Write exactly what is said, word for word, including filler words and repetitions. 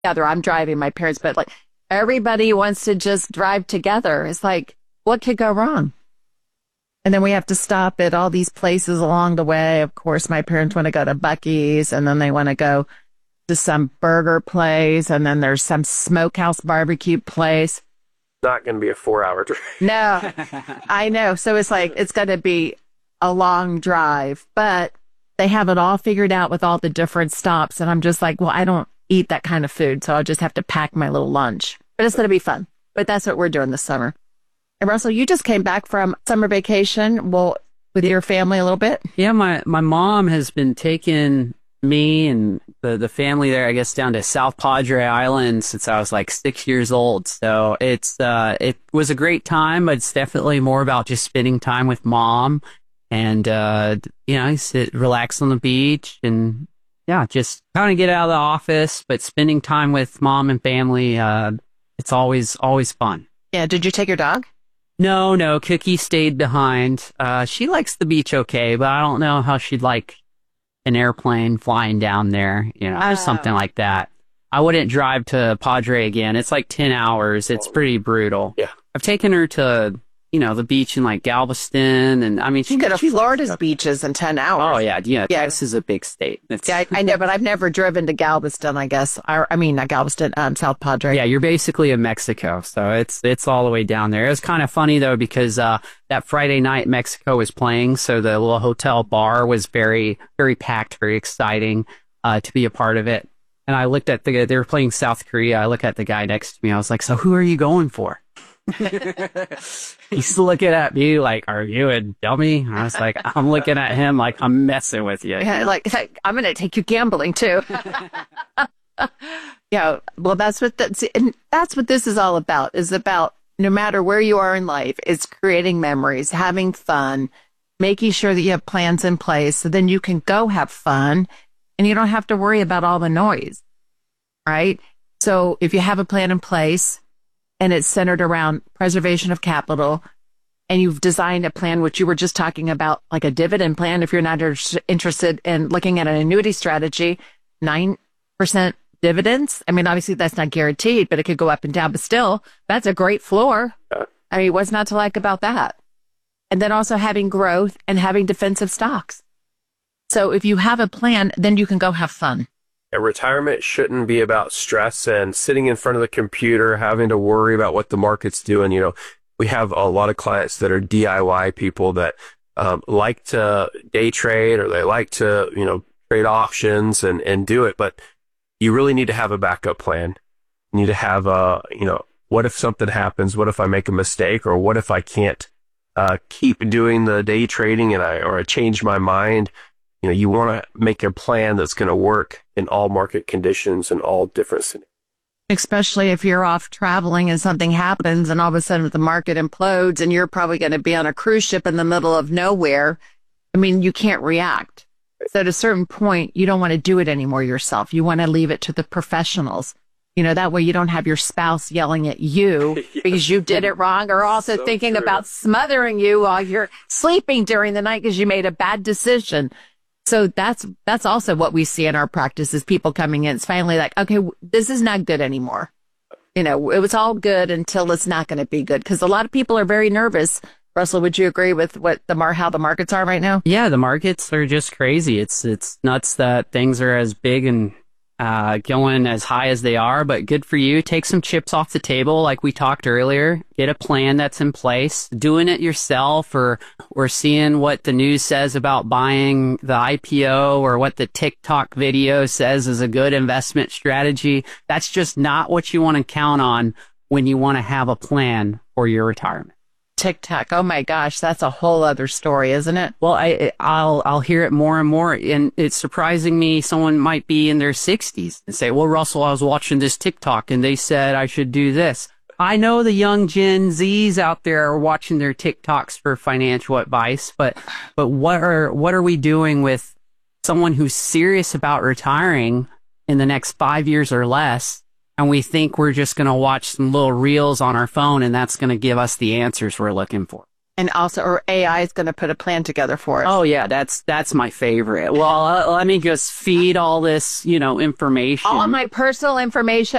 together. I'm driving my parents, but like everybody wants to just drive together. It's like, what could go wrong? And then we have to stop at all these places along the way. Of course, my parents want to go to Buc-ee's, and then they want to go to some burger place, and then there's some smokehouse barbecue place. Not going to be a four hour drive. No, I know. So it's like, it's going to be a long drive, but they have it all figured out with all the different stops. And I'm just like, well, I don't eat that kind of food, so I'll just have to pack my little lunch. But it's going to be fun. But that's what we're doing this summer. And Russell, you just came back from summer vacation, well, with your family a little bit. Yeah, my, my mom has been taking me and the, the family there, I guess, down to South Padre Island since I was like six years old. So it's uh, it was a great time, but it's definitely more about just spending time with mom and, uh, you know, sit, relax on the beach and, yeah, just kind of get out of the office, but spending time with mom and family, uh, it's always, always fun. Yeah. Did you take your dog? No, no, Cookie stayed behind. Uh, she likes the beach okay, but I don't know how she'd like an airplane flying down there, you know, Oh. something like that. I wouldn't drive to Padre again. It's like ten hours. It's pretty brutal. Yeah. I've taken her to, you know, the beach in like Galveston, and I mean, she You go to she Florida's likes- beaches in ten hours. Oh yeah, yeah. Yeah. This is a big state. It's, Yeah, I, I know, but I've never driven to Galveston, I guess. I, I mean, not Galveston, um, South Padre. yeah, you're basically in Mexico, so it's it's all the way down there. It was kind of funny though because uh, that Friday night Mexico was playing, so the little hotel bar was very very packed, very exciting uh, to be a part of it. And I looked at the they were playing South Korea. I looked at the guy next to me. I was like, "So who are you going for?" He's looking at me like, "Are you a dummy?" And I was like, "I'm looking at him like I'm messing with you." Yeah, like, like, I'm going to take you gambling too. Yeah, well, that's what that's, and that's what this is all about. Is about no matter where you are in life, it's creating memories, having fun, making sure that you have plans in place, so then you can go have fun, and you don't have to worry about all the noise, right? So if you have a plan in place, and it's centered around preservation of capital, and you've designed a plan, which you were just talking about, like a dividend plan, if you're not inter- interested in looking at an annuity strategy, nine percent dividends. I mean, obviously that's not guaranteed, but it could go up and down, but still, that's a great floor. Yeah. I mean, what's not to like about that? And then also having growth and having defensive stocks. So if you have a plan, then you can go have fun. Yeah, retirement shouldn't be about stress and sitting in front of the computer, having to worry about what the market's doing. You know, we have a lot of clients that are D I Y people that um, like to day trade, or they like to, you know, trade options and, and do it. But you really need to have a backup plan. You need to have a, you know, what if something happens? What if I make a mistake? Or what if I can't uh, keep doing the day trading and I, or I change my mind? You know, you want to make a plan that's going to work in all market conditions and all different scenarios. Especially if you're off traveling and something happens and all of a sudden the market implodes and you're probably going to be on a cruise ship in the middle of nowhere. I mean, you can't react. So at a certain point, you don't want to do it anymore yourself. You want to leave it to the professionals. You know, that way you don't have your spouse yelling at you Yeah. because you did it wrong, or also So thinking true. about smothering you while you're sleeping during the night because you made a bad decision. So that's that's also what we see in our practice is people coming in. It's finally like, okay, w- this is not good anymore. You know, it was all good until it's not going to be good, because a lot of people are very nervous. Russell, would you agree with what the mar how the markets are right now? Yeah, the markets are just crazy. It's it's nuts that things are as big and uh, going as high as they are, but good for you. Take some chips off the table, like we talked earlier. Get a plan that's in place. Doing it yourself, or or seeing what the news says about buying the I P O, or what the TikTok video says is a good investment strategy. That's just not what you want to count on when you want to have a plan for your retirement. TikTok. Oh my gosh, that's a whole other story, isn't it? Well, I, I'll, I'll hear it more and more, and it's surprising me. Someone might be in their sixties and say, well, Russell, I was watching this TikTok and they said I should do this. I know the young Gen Zs out there are watching their TikToks for financial advice, but, but what are, what are we doing with someone who's serious about retiring in the next five years or less? And we think we're just going to watch some little reels on our phone and that's going to give us the answers we're looking for. And also, or A I is going to put a plan together for us. Oh yeah, that's that's my favorite. Well, uh, let me just feed all this, you know, information. All my personal information